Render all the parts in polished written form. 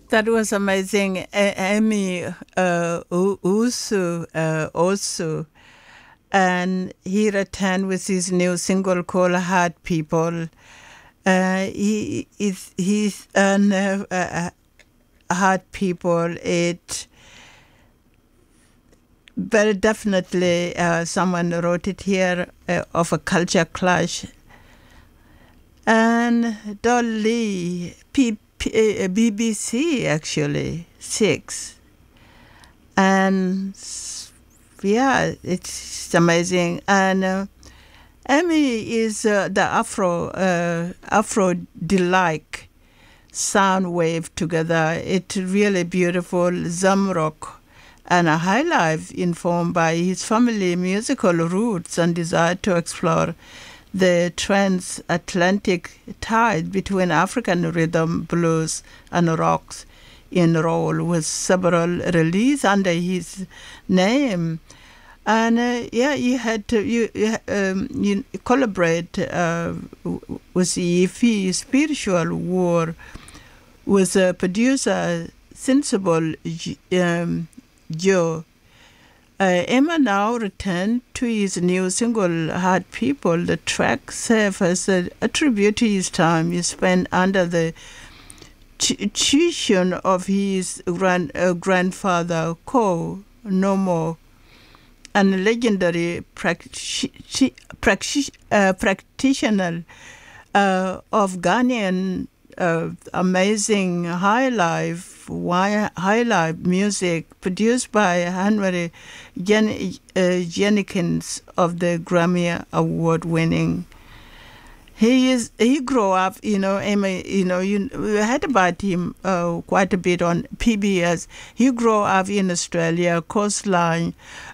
That was amazing. Amy Usu also. And he returned with his new single called Heart People. He's Heart People. It very definitely, someone wrote it here, of a culture clash. And Dolly, BBC actually, 6. And yeah, it's amazing. And Emmy is the Afro Delight sound wave together. It's really beautiful Zamrock and a high life informed by his family musical roots and desire to explore the transatlantic tide between African rhythm, blues, and rocks in roll, with several releases under his name. And you had to you collaborate with Yifi Spiritual War, with producer Sensible Joe. Emma now returned to his new single, Heart People. The track serves as a tribute to his time he spent under the tuition of his grandfather, Ko Nomo, and legendary practitioner of Ghanaian amazing high life music produced by Henry Jenkins of the Grammy Award winning. He grew up, you heard about him quite a bit on PBS. He grew up in Australia, coastal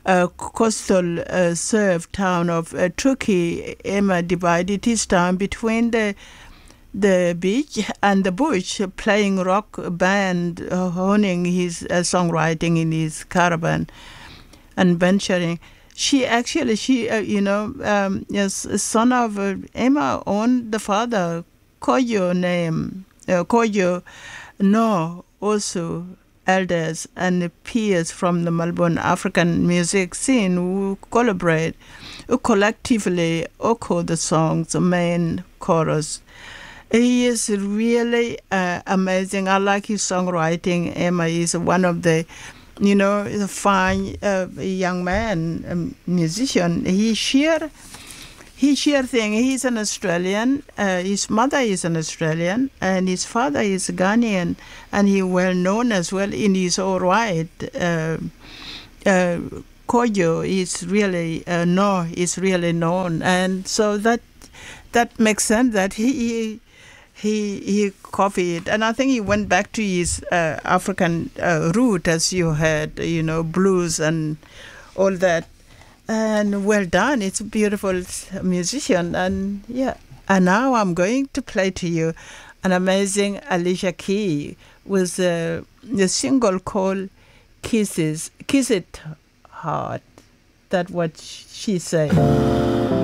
surf town of Turkey. Emma divided his time between the beach and the bush, playing rock band, honing his songwriting in his caravan and venturing. She is son of Emma owned the father, Koyo name, Koyo No, also elders and peers from the Melbourne African music scene who collaborate, who collectively echo the song's main chorus. He is really amazing. I like his songwriting. Emma is one of the a fine young man, musician. He share thing. He's an Australian. His mother is an Australian, and his father is Ghanaian, and he well known as well in his own right. Koyo is really is really known, and so that makes sense that he copied, and I think he went back to his African root, as you heard, blues and all that. And well done. It's a beautiful musician. And yeah, and now I'm going to play to you an amazing Alicia Keys with the single called Kiss It Hard. That's what she said.